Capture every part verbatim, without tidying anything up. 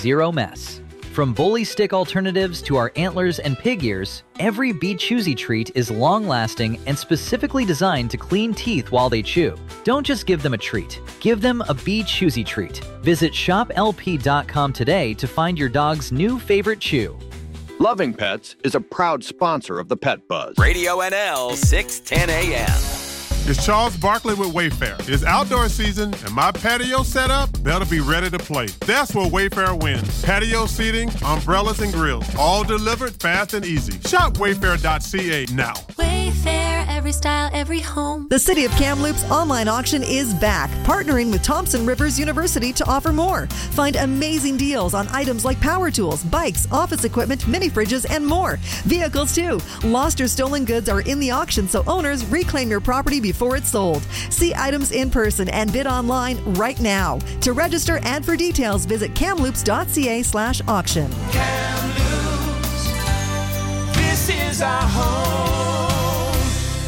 zero mess. From bully stick alternatives to our antlers and pig ears, every Be Choosy treat is long-lasting and specifically designed to clean teeth while they chew. Don't just give them a treat. Give them a Be Choosy treat. Visit shop L P dot com today to find your dog's new favorite chew. Loving Pets is a proud sponsor of the Pet Buzz. Radio N L six ten A M. It's Charles Barkley with Wayfair. It's outdoor season, and my patio setup better be ready to play. That's where Wayfair wins. Patio seating, umbrellas, and grills, all delivered fast and easy. Shop wayfair dot c a now. Wayfair, every style, every home. The City of Kamloops online auction is back, partnering with Thompson Rivers University to offer more. Find amazing deals on items like power tools, bikes, office equipment, mini fridges, and more. Vehicles, too. Lost or stolen goods are in the auction, so owners reclaim your property before before it's sold. See items in person and bid online right now. To register and for details, visit kamloops dot c a slash auction. Kamloops, this is our home.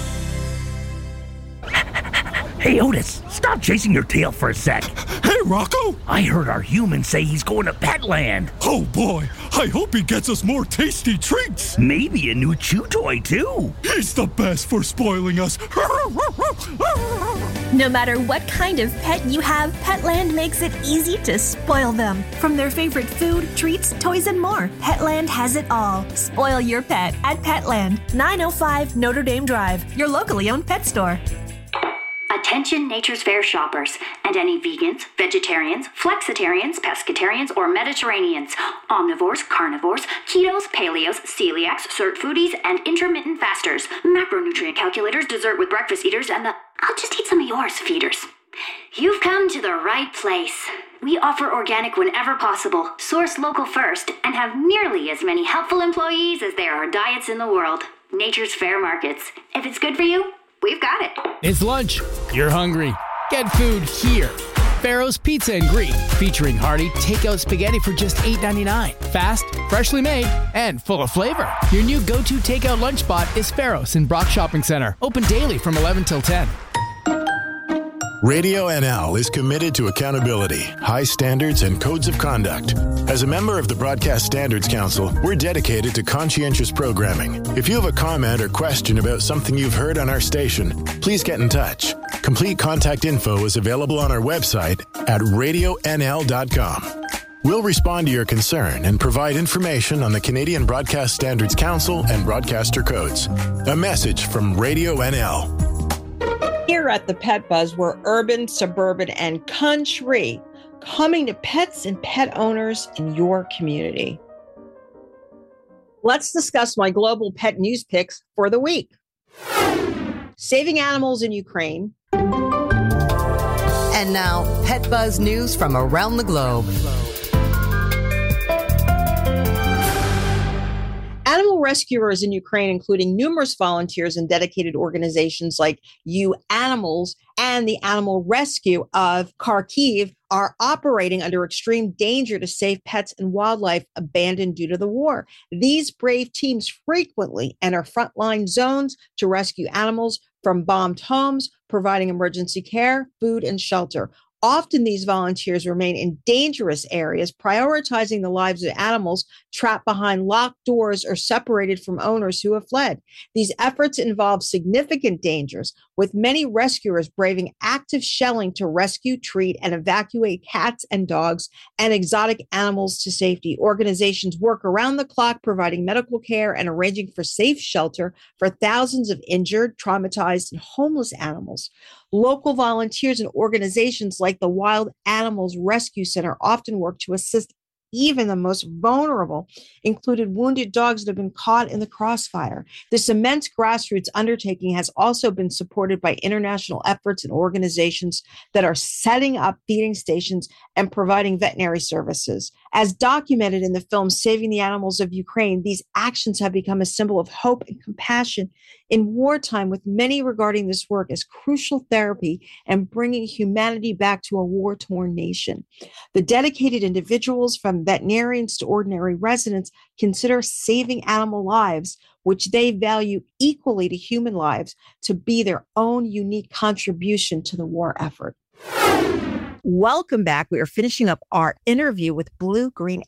Hey, Otis, stop chasing your tail for a sec. Hey, Rocco. I heard our human say he's going to Petland. Oh, boy. I hope he gets us more tasty treats. Maybe a new chew toy, too. He's the best for spoiling us. No matter what kind of pet you have, Petland makes it easy to spoil them. From their favorite food, treats, toys, and more, Petland has it all. Spoil your pet at Petland, nine oh five Notre Dame Drive, your locally owned pet store. Attention Nature's Fair shoppers and any vegans, vegetarians, flexitarians, pescatarians, or Mediterraneans, omnivores, carnivores, ketos, paleos, celiacs, cert foodies, and intermittent fasters, macronutrient calculators, dessert with breakfast eaters, and the I'll just eat some of yours feeders. You've come to the right place. We offer organic whenever possible, source local first, and have nearly as many helpful employees as there are diets in the world. Nature's Fair Markets. If it's good for you, we've got it. It's lunch. You're hungry. Get food here. Pharaoh's Pizza and Greek, featuring hearty takeout spaghetti for just eight ninety-nine. Fast, freshly made, and full of flavor. Your new go-to takeout lunch spot is Pharaoh's in Brock Shopping Center. Open daily from eleven till ten. Radio N L is committed to accountability, high standards, and codes of conduct. As a member of the Broadcast Standards Council, we're dedicated to conscientious programming. If you have a comment or question about something you've heard on our station, please get in touch. Complete contact info is available on our website at radio n l dot com. We'll respond to your concern and provide information on the Canadian Broadcast Standards Council and broadcaster codes. A message from Radio N L. Here at the Pet Buzz, we're urban, suburban, and country, coming to pets and pet owners in your community. Let's discuss my global pet news picks for the week. Saving animals in Ukraine. And now, Pet Buzz news from around the globe. Animal rescuers in Ukraine, including numerous volunteers and dedicated organizations like You Animals and the Animal Rescue of Kharkiv, are operating under extreme danger to save pets and wildlife abandoned due to the war. These brave teams frequently enter frontline zones to rescue animals from bombed homes, providing emergency care, food, and shelter. Often these volunteers remain in dangerous areas, prioritizing the lives of animals trapped behind locked doors or separated from owners who have fled. These efforts involve significant dangers, with many rescuers braving active shelling to rescue, treat, and evacuate cats and dogs and exotic animals to safety. Organizations work around the clock, providing medical care and arranging for safe shelter for thousands of injured, traumatized, and homeless animals. Local volunteers and organizations like the Wild Animals Rescue Center often work to assist even the most vulnerable, including wounded dogs that have been caught in the crossfire. This immense grassroots undertaking has also been supported by international efforts and organizations that are setting up feeding stations and providing veterinary services. As documented in the film Saving the Animals of Ukraine, these actions have become a symbol of hope and compassion in wartime, with many regarding this work as crucial therapy and bringing humanity back to a war-torn nation. The dedicated individuals, from veterinarians to ordinary residents, consider saving animal lives, which they value equally to human lives, to be their own unique contribution to the war effort. Welcome back. We are finishing up our interview with Blue Green